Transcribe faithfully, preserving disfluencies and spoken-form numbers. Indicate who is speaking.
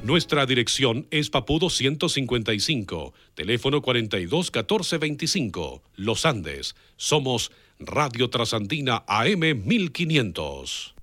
Speaker 1: Nuestra dirección es Papudo ciento cincuenta y cinco, teléfono cuarenta y dos catorce veinticinco, Los Andes. Somos Radio Trasandina A M mil quinientos.